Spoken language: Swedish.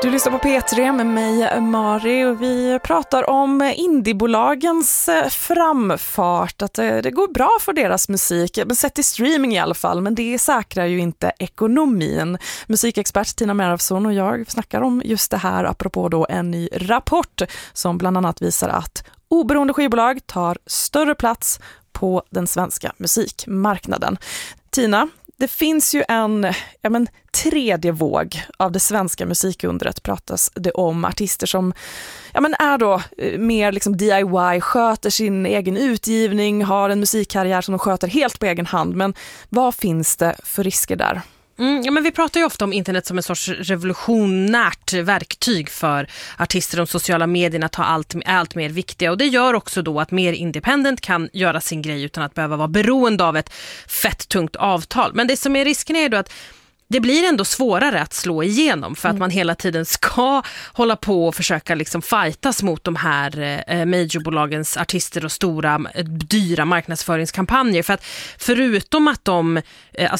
Du lyssnar på P3 med mig, Mari, och vi pratar om indiebolagens framfart. Att det går bra för deras musik, men sett i streaming i alla fall, men det säkrar ju inte ekonomin. Musikexpert Tina Merafsson och jag snackar om just det här apropå då en ny rapport som bland annat visar att oberoende skivbolag tar större plats på den svenska musikmarknaden. Tina, det finns ju en tredje våg av det svenska musikundret, pratas det om artister som är då mer liksom DIY, sköter sin egen utgivning, har en musikkarriär som de sköter helt på egen hand. Men vad finns det för risker där? Men vi pratar ju ofta om internet som en sorts revolutionärt verktyg för artister. De sociala medierna tar allt mer viktiga, och det gör också då att mer independent kan göra sin grej utan att behöva vara beroende av ett fett tungt avtal. Men det som är risken är då att det blir ändå svårare att slå igenom för att man hela tiden ska hålla på och försöka liksom fightas mot de här majorbolagens artister och stora, dyra marknadsföringskampanjer. För att förutom att